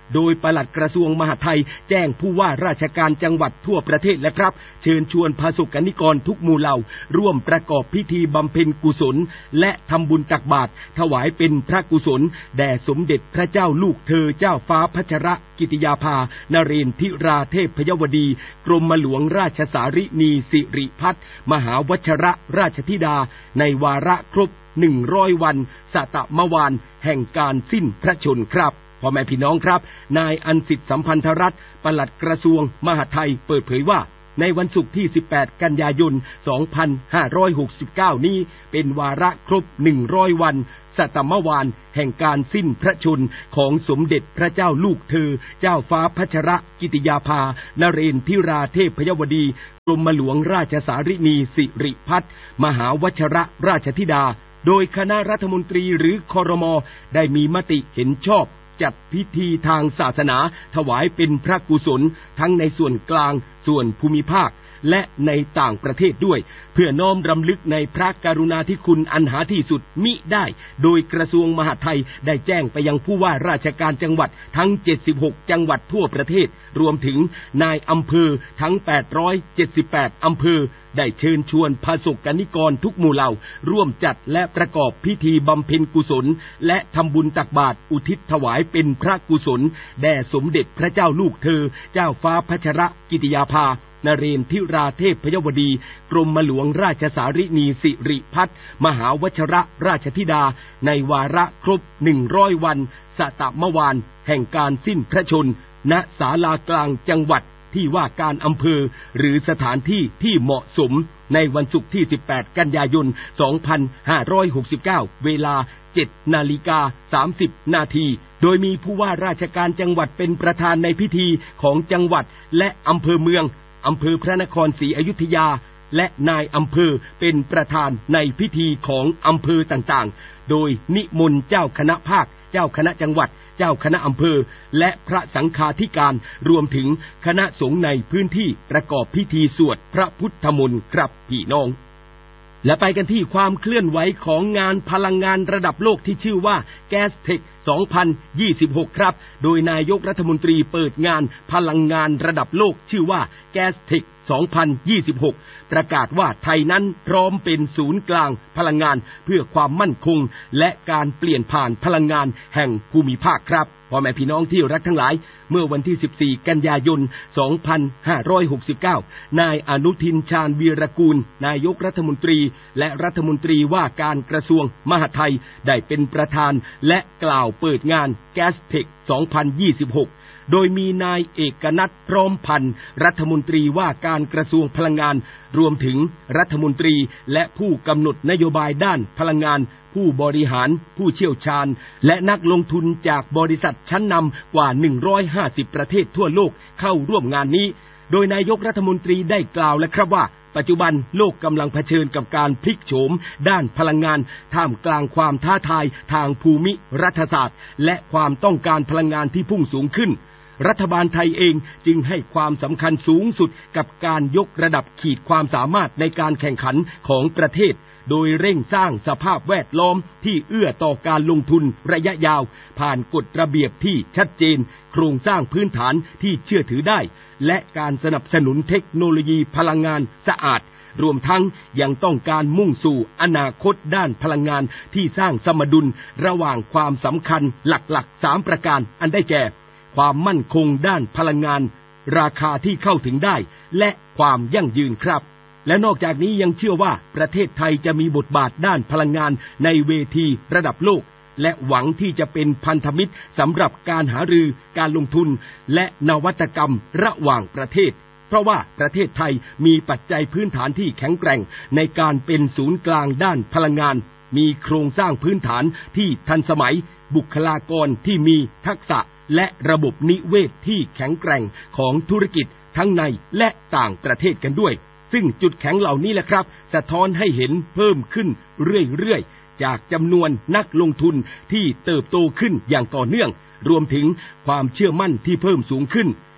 Speaker 8: โดยปลัดกระทรวงมหาดไทยแจ้งผู้ว่าราชการจังหวัดทั่วประเทศและครับเชิญชวนประสบกนิกรทุกหมู่เหล่าร่วมประกอบพิธีบำเพ็ญกุศลและทำบุญตักบาตรถวายเป็นพระกุศลแด่สมเด็จพระเจ้าลูกเธอเจ้าฟ้าพัชรกิติยาภานเรนทิราเทพยวดีกรมหลวงราชสารินีสิริพัฒน์มหาวชรราชธิดาในวาระครบหนึ่งร้อยวันสตมวานแห่งการสิ้นพระชนม์ครับพ่อแม่พี่น้องครับนายอันสิทธิสัมพันธรัตน์ปลัดกระทรวงมหาดไทยเปิดเผยว่าในวันศุกร์ที่สิบแปดกันยายนสองพันห้าร้อยหกสิบเก้านี้เป็นวาระครบหนึ่งร้อยวันสตมวานแห่งการสิ้นพระชนม์ของสมเด็จพระเจ้าลูกเธอเจ้าฟ้าพัชรกิติยาภานเรนทิราเทพยวดีกรมหลวงราชสารินีสิริพัฒน์มหาวชรราชธิดาโดยคณะรัฐมนตรีหรือครม.ได้มีมติเห็นชอบจัดพิธีทางศาสนาถวายเป็นพระกุศลทั้งในส่วนกลางส่วนภูมิภาคและในต่างประเทศด้วยเพื่อน้อมรำลึกในพระกรุณาธิคุณอันหาที่สุดมิได้โดยกระทรวงมหาดไทยได้แจ้งไปยังผู้ว่าราชการจังหวัดทั้งเจ็ดสิบหกจังหวัดทั่วประเทศรวมถึงนายอำเภอทั้งแปดร้อยเจ็ดสิบแปดอำเภอได้เชิญชวนประสบกนิกรทุกหมู่เหล่าร่วมจัดและประกอบพิธีบำเพ็ญกุศลและทำบุญตักบาตรอุทิศถวายเป็นพระกุศลแด่สมเด็จพระเจ้าลูกเธอเจ้าฟ้าพัชรกิติยาภานเรนทิราเทพยวดีกรมหลวงราชสารินีสิริพัฒน์มหาวชรราชธิดาในวาระครบหนึ่งร้อยวันสตมวานแห่งการสิ้นพระชนม์ณศาลากลางจังหวัดที่ว่าการอำเภอหรือสถานที่ที่เหมาะสมในวันศุกร์ที่สิบแปดกันยายนสองพันห้าร้อยหกสิบเก้าเวลา เจ็ดนาฬิกาสามสิบนาทีโดยมีผู้ว่าราชการจังหวัดเป็นประธานในพิธีของจังหวัดและอำเภอเมืองอำเภอพระนครศรีอยุธยาและนายอำเภอเป็นประธานในพิธีของอำเภอต่างๆโดยนิมนต์เจ้าคณะภาคเจ้าคณะจังหวัดเจ้าคณะอำเภอและพระสังฆาธิการรวมถึงคณะสงฆ์ในพื้นที่ประกอบพิธีสวดพระพุทธมนต์ครับพี่น้องและไปกันที่ความเคลื่อนไหวของงานพลังงานระดับโลกที่ชื่อว่า Gastech สองพันยี่สิบหก ครับโดยนายกรัฐมนตรีเปิดงานพลังงานระดับโลกชื่อว่า Gastech สองพันยี่สิบหก ประกาศว่าไทยนั้นพร้อมเป็นศูนย์กลางพลังงานเพื่อความมั่นคงและการเปลี่ยนผ่านพลังงานแห่งภูมิภาคครับพ่อแม่พี่น้องที่รักทั้งหลายเมื่อวันที่สิบสี่กันยายนสองพันห้าร้อยหกสิบเก้านายอนุทินชาญวีรกูลนายกรัฐมนตรีและรัฐมนตรีว่าการกระทรวงมหาดไทยได้เป็นประธานและกล่าวเปิดงาน Gastech สองพันยี่สิบหกโดยมีนายเอกนัทพร้อมพันธ์รัฐมนตรีว่าการกระทรวงพลังงานรวมถึงรัฐมนตรีและผู้กำหนดนโยบายด้านพลังงานผู้บริหารผู้เชี่ยวชาญและนักลงทุนจากบริษัทชั้นนำกว่าหนึ่งร้อยห้าสิบประเทศทั่วโลกเข้าร่วมงานนี้โดยนายกรัฐมนตรีได้กล่าวและครับว่าปัจจุบันโลกกำลังเผชิญกับการพลิกโฉมด้านพลังงานท่ามกลางความท้าทายทางภูมิรัฐศาสตร์และความต้องการพลังงานที่พุ่งสูงขึ้นรัฐบาลไทยเองจึงให้ความสำคัญสูงสุดกับการยกระดับขีดความสามารถในการแข่งขันของประเทศโดยเร่งสร้างสภาพแวดล้อมที่เอื้อต่อการลงทุนระยะยาวผ่านกฎระเบียบที่ชัดเจนโครงสร้างพื้นฐานที่เชื่อถือได้และการสนับสนุนเทคโนโลยีพลังงานสะอาดรวมทั้งยังต้องการมุ่งสู่อนาคตด้านพลังงานที่สร้างสมดุลระหว่างความสำคัญหลักๆสามประการอันได้แก่ความมั่นคงด้านพลังงานราคาที่เข้าถึงได้และความยั่งยืนครับและนอกจากนี้ยังเชื่อว่าประเทศไทยจะมีบทบาทด้านพลังงานในเวทีระดับโลกและหวังที่จะเป็นพันธมิตรสำหรับการหารือการลงทุนและนวัตกรรมระหว่างประเทศเพราะว่าประเทศไทยมีปัจจัยพื้นฐานที่แข็งแกร่งในการเป็นศูนย์กลางด้านพลังงานมีโครงสร้างพื้นฐานที่ทันสมัยบุคลากรที่มีทักษะและระบบนิเวศที่แข็งแกร่งของธุรกิจทั้งในและต่างประเทศกันด้วยซึ่งจุดแข็งเหล่านี้แหละครับสะท้อนให้เห็นเพิ่มขึ้นเรื่อยๆจากจำนวนนักลงทุนที่เติบโตขึ้นอย่างต่อเนื่องรวมถึงความเชื่อมั่นที่เพิ่มสูงขึ้น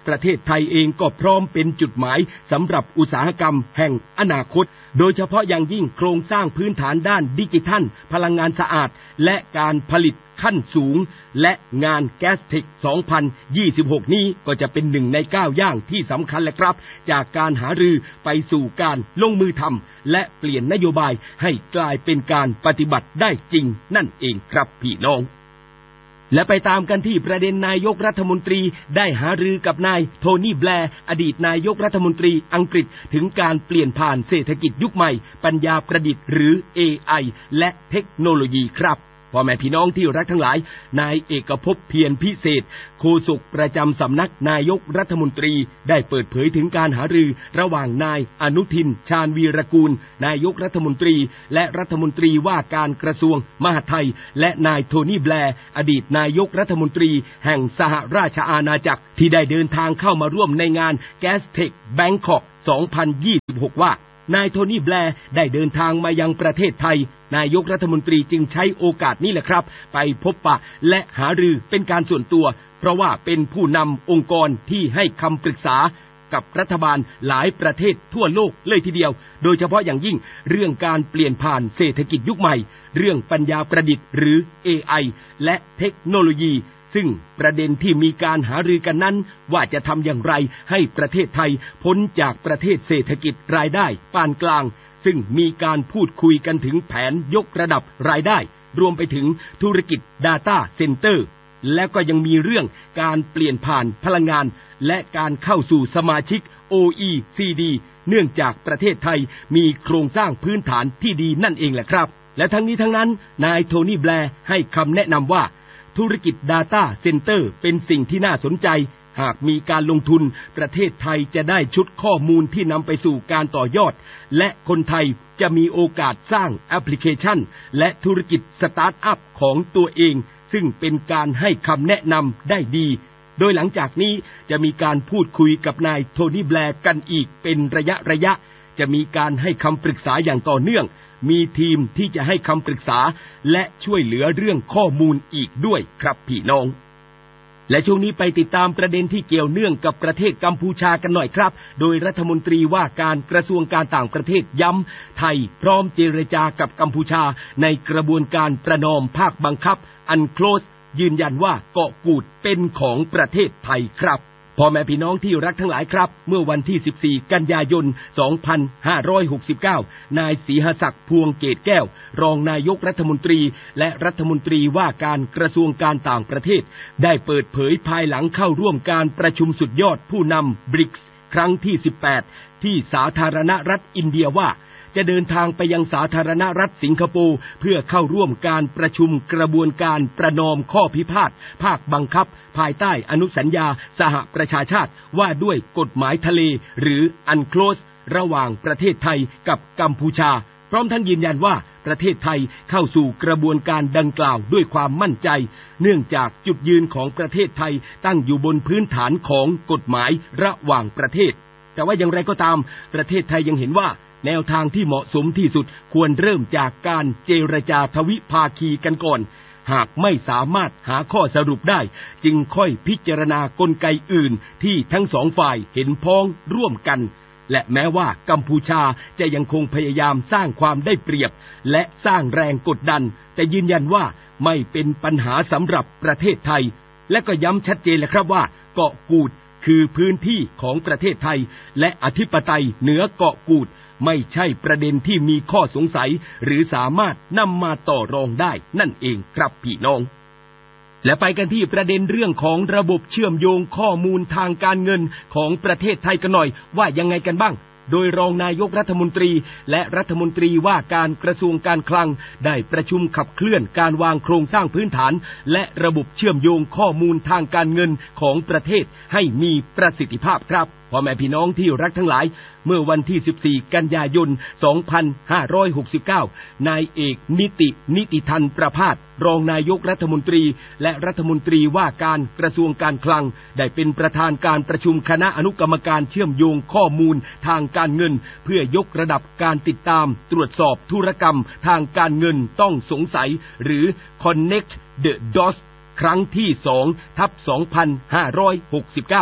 Speaker 8: ประเทศไทยเองก็พร้อมเป็นจุดหมายสำหรับอุตสาหกรรมแห่งอนาคตโดยเฉพาะอย่างยิ่งโครงสร้างพื้นฐานด้านดิจิทัลพลังงานสะอาดและการผลิตขั้นสูงและงานแก๊สเทคสองพันยี่สิบหกนี้ก็จะเป็นหนึ่งในก้าวย่างที่สำคัญแหละครับจากการหารือไปสู่การลงมือทำและเปลี่ยนนโยบายให้กลายเป็นการปฏิบัติได้จริงนั่นเองครับพี่น้องและไปตามกันที่ประเด็นนายกรัฐมนตรีได้หารือกับนายโทนี่แบร์อดีตนายกรัฐมนตรีอังกฤษถึงการเปลี่ยนผ่านเศรษฐกิจยุคใหม่ปัญญาประดิษฐ์หรือ เอ ไอ และเทคโนโลยีครับพ่อแม่พี่น้องที่รักทั้งหลายนายเอกภพเพียรพิเศษโฆษกประจำสำนักนายกรัฐมนตรีได้เปิดเผยถึงการหารือระหว่างนายอนุทินชาญวีรกูลนายกรัฐมนตรีและรัฐมนตรีว่าการกระทรวงมหาดไทยและนายโทนี่แบร์อดีตนายกรัฐมนตรีแห่งสหราชอาณาจักรที่ได้เดินทางเข้ามาร่วมในงาน Gastech Bangkok สองพันยี่สิบหกว่านายโทนี่แบร์ได้เดินทางมายังประเทศไทยนายกรัฐมนตรีจึงใช้โอกาสนี้แหละครับไปพบปะและหารือเป็นการส่วนตัวเพราะว่าเป็นผู้นำองค์กรที่ให้คำปรึกษากับรัฐบาลหลายประเทศทั่วโลกเลยทีเดียวโดยเฉพาะอย่างยิ่งเรื่องการเปลี่ยนผ่านเศรษฐกิจยุคใหม่เรื่องปัญญาประดิษฐ์หรือ เอ ไอ และเทคโนโลยีซึ่งประเด็นที่มีการหารือกันนั้นว่าจะทำอย่างไรให้ประเทศไทยพ้นจากประเทศเศรษฐกิจรายได้ปานกลางซึ่งมีการพูดคุยกันถึงแผนยกระดับรายได้รวมไปถึงธุรกิจ Data Center และก็ยังมีเรื่องการเปลี่ยนผ่านพลังงานและการเข้าสู่สมาชิก โอ อี ซี ดี เนื่องจากประเทศไทยมีโครงสร้างพื้นฐานที่ดีนั่นเองแหละครับและทั้งนี้ทั้งนั้นนายโทนี่แบร์ให้คำแนะนำว่าธุรกิจ Data Center เป็นสิ่งที่น่าสนใจหากมีการลงทุนประเทศไทยจะได้ชุดข้อมูลที่นำไปสู่การต่อยอดและคนไทยจะมีโอกาสสร้างแอปพลิเคชันและธุรกิจสตาร์ทอัพของตัวเองซึ่งเป็นการให้คำแนะนำได้ดีโดยหลังจากนี้จะมีการพูดคุยกับนายโทนี่แบร์กันอีกเป็นระยะระยะจะมีการให้คำปรึกษาอย่างต่อเนื่องมีทีมที่จะให้คำปรึกษาและช่วยเหลือเรื่องข้อมูลอีกด้วยครับพี่น้องและช่วงนี้ไปติดตามประเด็นที่เกี่ยวเนื่องกับประเทศกัมพูชากันหน่อยครับโดยรัฐมนตรีว่าการกระทรวงการต่างประเทศย้ำไทยพร้อมเจรจากับกัมพูชาในกระบวนการประนอมภาคบังคับอันโคลสยืนยันว่าเกาะกูดเป็นของประเทศไทยครับพ่อแม่พี่น้องที่รักทั้งหลายครับเมื่อวันที่สิบสี่กันยายนสองพันห้าร้อยหกสิบเก้านายศรีหศักดิ์พวงเกตแก้วรองนายกรัฐมนตรีและรัฐมนตรีว่าการกระทรวงการต่างประเทศได้เปิดเผยภายหลังเข้าร่วมการประชุมสุดยอดผู้นำ บริกส์ ครั้งที่สิบแปดที่สาธารณรัฐอินเดียว่าจะเดินทางไปยังสาธารณรัฐสิงคโปร์เพื่อเข้าร่วมการประชุมกระบวนการประนอมข้อพิพาทภาคบังคับภายใต้อนุสัญญาสหประชาชาติว่าด้วยกฎหมายทะเลหรืออันโคลสระหว่างประเทศไทยกับกัมพูชาพร้อมทั้งยืนยันว่าประเทศไทยเข้าสู่กระบวนการดังกล่าวด้วยความมั่นใจเนื่องจากจุดยืนของประเทศไทยตั้งอยู่บนพื้นฐานของกฎหมายระหว่างประเทศแต่ว่าอย่างไรก็ตามประเทศไทยยังเห็นว่าแนวทางที่เหมาะสมที่สุดควรเริ่มจากการเจรจาทวิภาคีกันก่อนหากไม่สามารถหาข้อสรุปได้จึงค่อยพิจารณากลไกอื่นที่ทั้งสองฝ่ายเห็นพ้องร่วมกันและแม้ว่ากัมพูชาจะยังคงพยายามสร้างความได้เปรียบและสร้างแรงกดดันแต่ยืนยันว่าไม่เป็นปัญหาสำหรับประเทศไทยและก็ย้ำชัดเจนแหละครับว่าเกาะกูดคือพื้นที่ของประเทศไทยและอธิปไตยเหนือเกาะกูดไม่ใช่ประเด็นที่มีข้อสงสัยหรือสามารถนำมาต่อรองได้นั่นเองครับพี่น้องและไปกันที่ประเด็นเรื่องของระบบเชื่อมโยงข้อมูลทางการเงินของประเทศไทยกันหน่อยว่ายังไงกันบ้างโดยรองนายกรัฐมนตรีและรัฐมนตรีว่าการกระทรวงการคลังได้ประชุมขับเคลื่อนการวางโครงสร้างพื้นฐานและระบบเชื่อมโยงข้อมูลทางการเงินของประเทศให้มีประสิทธิภาพครับพ่อแม่พี่น้องที่รักทั้งหลายเมื่อวันที่สิบสี่กันยายนสองพันห้าร้อยหกสิบเก้านายเอกนิตินิติทันประภาสรองนายกรัฐมนตรีและรัฐมนตรีว่าการกระทรวงการคลังได้เป็นประธานการประชุมคณะอนุกรรมการเชื่อมโยงข้อมูลทางการเงินเพื่อยกระดับการติดตามตรวจสอบธุรกรรมทางการเงินต้องสงสัยหรือ Connect the Dots ครั้งที่สองทับสองพันห้าร้อยหกสิบเก้าเ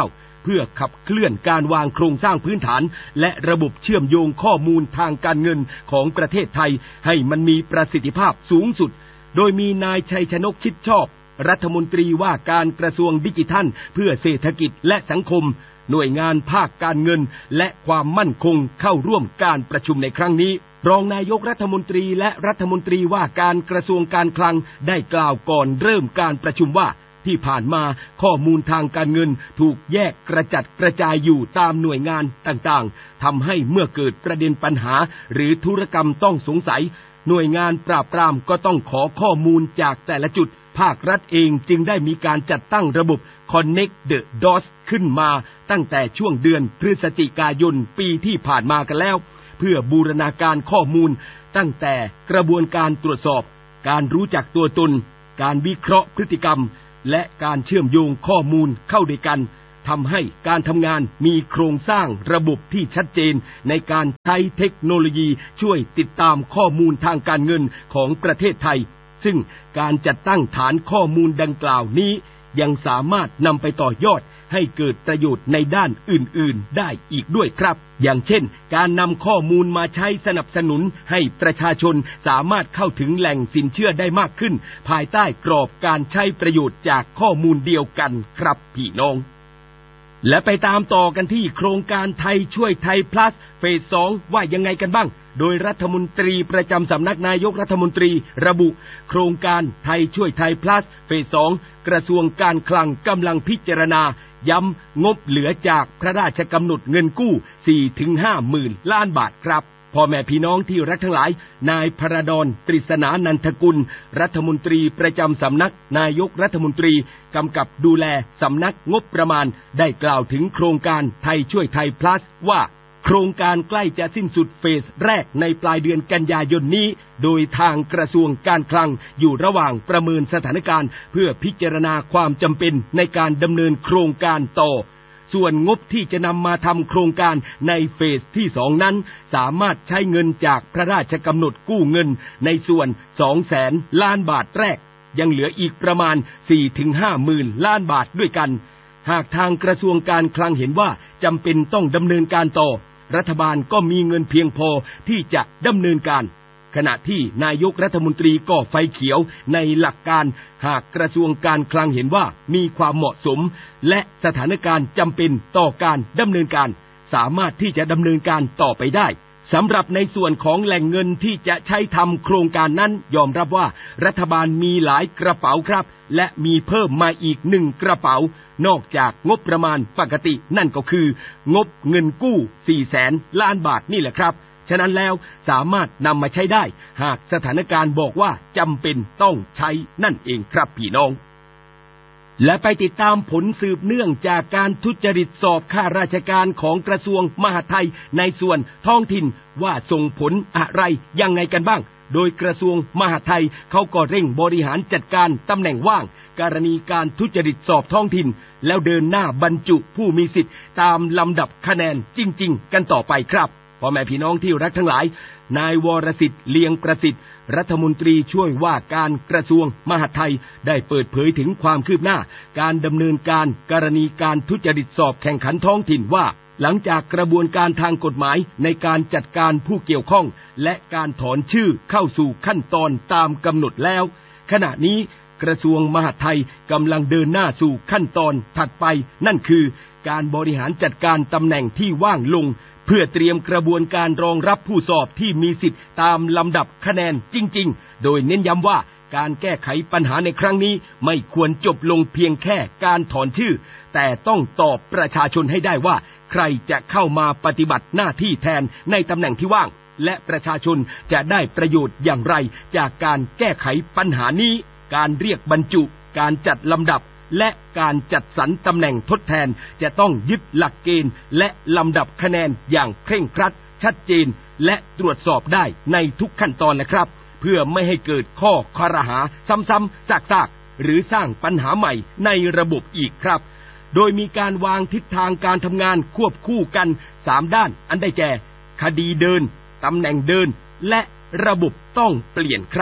Speaker 8: พื่อขับเคลื่อนการวางโครงสร้างพื้นฐานและระบบเชื่อมโยงข้อมูลทางการเงินของประเทศไทยให้มันมีประสิทธิภาพสูงสุดโดยมีนายชัยชนกชิดชอบรัฐมนตรีว่าการกระทรวงดิจิทัลเพื่อเศรษฐกิจและสังคมหน่วยงานภาคการเงินและความมั่นคงเข้าร่วมการประชุมในครั้งนี้รองนายกรัฐมนตรีและรัฐมนตรีว่าการกระทรวงการคลังได้กล่าวก่อนเริ่มการประชุมว่าที่ผ่านมาข้อมูลทางการเงินถูกแยกกระจัดกระจายอยู่ตามหน่วยงานต่างๆทำให้เมื่อเกิดประเด็นปัญหาหรือธุรกรรมต้องสงสัยหน่วยงานปราบปรามก็ต้องขอข้อมูลจากแต่ละจุดภาครัฐเองจึงได้มีการจัดตั้งระบบ Connect the Dots ขึ้นมาตั้งแต่ช่วงเดือนพฤศจิกายนปีที่ผ่านมากันแล้วเพื่อบูรณาการข้อมูลตั้งแต่กระบวนการตรวจสอบการรู้จักตัวตนการวิเคราะห์พฤติกรรมและการเชื่อมโยงข้อมูลเข้าด้วยกันทำให้การทำงานมีโครงสร้างระบบที่ชัดเจนในการใช้เทคโนโลยีช่วยติดตามข้อมูลทางการเงินของประเทศไทยซึ่งการจัดตั้งฐานข้อมูลดังกล่าวนี้ยังสามารถนำไปต่อยอดให้เกิดประโยชน์ในด้านอื่นๆได้อีกด้วยครับอย่างเช่นการนำข้อมูลมาใช้สนับสนุนให้ประชาชนสามารถเข้าถึงแหล่งสินเชื่อได้มากขึ้นภายใต้กรอบการใช้ประโยชน์จากข้อมูลเดียวกันครับพี่น้องและไปตามต่อกันที่โครงการไทยช่วยไทย plus เฟสสองว่ายังไงกันบ้างโดยรัฐมนตรีประจำสำนักนายกรัฐมนตรีระบุโครงการไทยช่วยไทย plus เฟสสองกระทรวงการคลังกำลังพิจารณาย้ำงบเหลือจากพระราชกำหนดเงินกู้ สี่ถึงห้า หมื่นล้านบาทครับพ่อแม่พี่น้องที่รักทั้งหลายนายพระดอนตริศนานันทกุลรัฐมนตรีประจำสำนักนายกรัฐมนตรีกำกับดูแลสำนักงบประมาณได้กล่าวถึงโครงการไทยช่วยไทย plus ว่าโครงการใกล้จะสิ้นสุดเฟสแรกในปลายเดือนกันยายนนี้โดยทางกระทรวงการคลังอยู่ระหว่างประเมินสถานการณ์เพื่อพิจารณาความจำเป็นในการดำเนินโครงการต่อส่วนงบที่จะนำมาทำโครงการในเฟสที่สองนั้นสามารถใช้เงินจากพระราชกำหนดกู้เงินในส่วน สองแสน ล้านบาทแรกยังเหลืออีกประมาณ สี่ถึงห้า หมื่นล้านบาทด้วยกันหากทางกระทรวงการคลังเห็นว่าจำเป็นต้องดำเนินการต่อรัฐบาลก็มีเงินเพียงพอที่จะดำเนินการขณะที่นายกรัฐมนตรีก็ไฟเขียวในหลักการหากกระทรวงการคลังเห็นว่ามีความเหมาะสมและสถานการณ์จำเป็นต่อการดำเนินการสามารถที่จะดำเนินการต่อไปได้สำหรับในส่วนของแหล่งเงินที่จะใช้ทำโครงการนั้นยอมรับว่ารัฐบาลมีหลายกระเป๋าครับและมีเพิ่มมาอีกหนึ่งกระเป๋านอกจากงบประมาณปกตินั่นก็คืองบเงินกู้ สี่แสน ล้านบาทนี่แหละครับฉะนั้นแล้วสามารถนำมาใช้ได้หากสถานการณ์บอกว่าจำเป็นต้องใช้นั่นเองครับพี่น้องและไปติดตามผลสืบเนื่องจากการทุจริตสอบข้าราชการของกระทรวงมหาดไทยในส่วนท้องถิ่นว่าส่งผลอะไรยังไงกันบ้างโดยกระทรวงมหาดไทยเขาก็เร่งบริหารจัดการตำแหน่งว่างกรณีการทุจริตสอบท้องถิ่นแล้วเดินหน้าบรรจุผู้มีสิทธิ์ตามลำดับคะแนนจริงๆกันต่อไปครับพ่อแม่พี่น้องที่รักทั้งหลายนายวรสิทธิ์เลียงประสิทธิ์รัฐมนตรีช่วยว่าการกระทรวงมหาดไทยได้เปิดเผยถึงความคืบหน้าการดำเนินการกรณีการทุจริตสอบแข่งขันท้องถิ่นว่าหลังจากกระบวนการทางกฎหมายในการจัดการผู้เกี่ยวข้องและการถอนชื่อเข้าสู่ขั้นตอนตามกำหนดแล้วขณะนี้กระทรวงมหาดไทยกำลังเดินหน้าสู่ขั้นตอนถัดไปนั่นคือการบริหารจัดการตำแหน่งที่ว่างลงเพื่อเตรียมกระบวนการรองรับผู้สอบที่มีสิทธิ์ตามลำดับคะแนนจริงๆโดยเน้นย้ำว่าการแก้ไขปัญหาในครั้งนี้ไม่ควรจบลงเพียงแค่การถอนชื่อแต่ต้องตอบประชาชนให้ได้ว่าใครจะเข้ามาปฏิบัติหน้าที่แทนในตำแหน่งที่ว่างและประชาชนจะได้ประโยชน์อย่างไรจากการแก้ไขปัญหานี้การเรียกบรรจุการจัดลำดับและการจัดสรรตำแหน่งทดแทนจะต้องยึดหลักเกณฑ์และลำดับคะแนนอย่างเคร่งครัดชัดเจนและตรวจสอบได้ในทุกขั้นตอนนะครับเพื่อไม่ให้เกิดข้อคอรหาซ้ำๆซากๆหรือสร้างปัญหาใหม่ในระบบอีกครับโดยมีการวางทิศทางการทำงานควบคู่กันสามด้านอันได้แก่คดีเดินตำแหน่งเดินและระบบต้องเปลี่ยนครับเ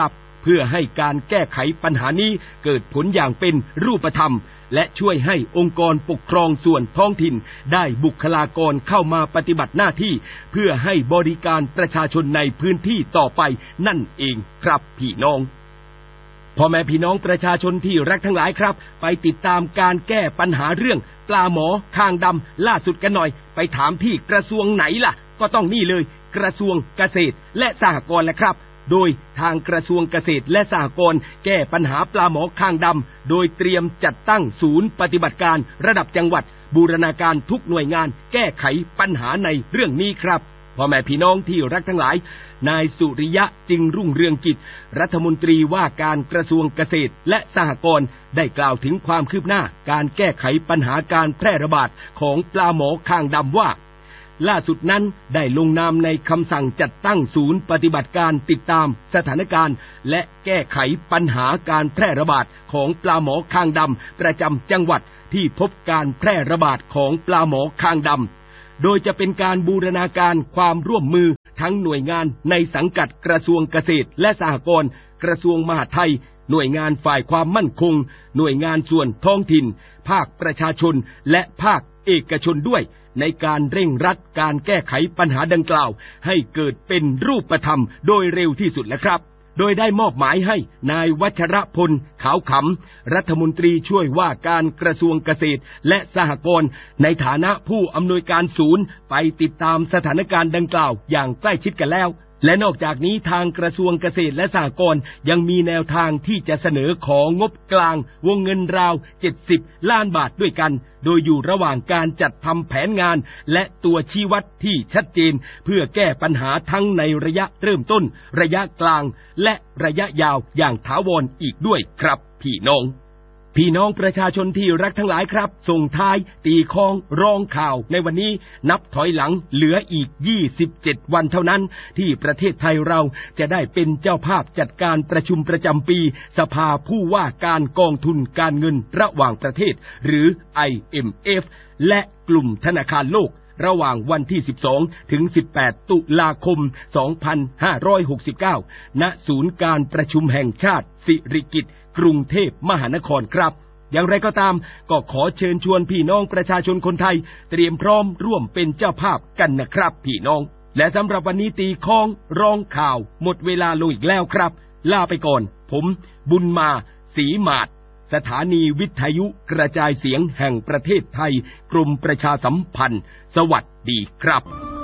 Speaker 8: พื่อให้การแก้ไขปัญหานี้เกิดผลอย่างเป็นรูปธรรมและช่วยให้องค์กรปกครองส่วนท้องถิ่นได้บุคลากรเข้ามาปฏิบัติหน้าที่เพื่อให้บริการประชาชนในพื้นที่ต่อไปนั่นเองครับพี่น้องพ่อแม่พี่น้องประชาชนที่รักทั้งหลายครับไปติดตามการแก้ปัญหาเรื่องปลาหมอคางดำล่าสุดกันหน่อยไปถามที่กระทรวงไหนล่ะก็ต้องนี่เลยกระทรวงเกษตรและสหกรณ์แหละครับโดยทางกระทรวงเกษตรและสหกรณ์แก้ปัญหาปลาหมอคางดำโดยเตรียมจัดตั้งศูนย์ปฏิบัติการระดับจังหวัดบูรณาการทุกหน่วยงานแก้ไขปัญหาในเรื่องนี้ครับพ่อแม่พี่น้องที่รักทั้งหลายนายสุริยะจึงรุ่งเรืองกิจรัฐมนตรีว่าการกระทรวงเกษตรและสหกรณ์ได้กล่าวถึงความคืบหน้าการแก้ไขปัญหาการแพร่ระบาดของปลาหมอคางดำว่าล่าสุดนั้นได้ลงนามในคำสั่งจัดตั้งศูนย์ปฏิบัติการติดตามสถานการณ์และแก้ไขปัญหาการแพร่ระบาดของปลาหมอคางดำประจำจังหวัดที่พบการแพร่ระบาดของปลาหมอคางดำโดยจะเป็นการบูรณาการความร่วมมือทั้งหน่วยงานในสังกัดกระทรวงเกษตรและสหกรณ์กระทรวงมหาดไทยหน่วยงานฝ่ายความมั่นคงหน่วยงานส่วนท้องถิ่นภาคประชาชนและภาคเอกชนด้วยในการเร่งรัดการแก้ไขปัญหาดังกล่าวให้เกิดเป็นรูปธรรมโดยเร็วที่สุดแล้วครับโดยได้มอบหมายให้นายวัชรพลขาวขำรัฐมนตรีช่วยว่าการกระทรวงเกษตรและสหกรณ์ในฐานะผู้อำนวยการศูนย์ไปติดตามสถานการณ์ดังกล่าวอย่างใกล้ชิดกันแล้วและนอกจากนี้ทางกระทรวงเกษตรและสหกรณ์ยังมีแนวทางที่จะเสนอของงบกลางวงเงินราวเจ็ดสิบล้านบาทด้วยกันโดยอยู่ระหว่างการจัดทำแผนงานและตัวชี้วัดที่ชัดเจนเพื่อแก้ปัญหาทั้งในระยะเริ่มต้นระยะกลางและระยะยาวอย่างถาวรอีกด้วยครับพี่น้องพี่น้องประชาชนที่รักทั้งหลายครับส่งท้ายตีคองร้องข่าวในวันนี้นับถอยหลังเหลืออีกยี่สิบเจ็ดวันเท่านั้นที่ประเทศไทยเราจะได้เป็นเจ้าภาพจัดการประชุมประจำปีสภาผู้ว่าการกองทุนการเงินระหว่างประเทศหรือ ไอ เอ็ม เอฟ และกลุ่มธนาคารโลกระหว่างวันที่สิบสองถึงสิบแปดตุลาคมสองพันห้าร้อยหกสิบเก้าณศูนย์การประชุมแห่งชาติสิริกิติ์กรุงเทพมหานครครับอย่างไรก็ตามก็ขอเชิญชวนพี่น้องประชาชนคนไทยเตรียมพร้อมร่วมเป็นเจ้าภาพกันนะครับพี่น้องและสำหรับวันนี้ตีคองร้องข่าวหมดเวลาลงอีกแล้วครับลาไปก่อนผมบุญมาศรีหมาดสถานีวิทยุกระจายเสียงแห่งประเทศไทยกรมประชาสัมพันธ์สวัสดีครับ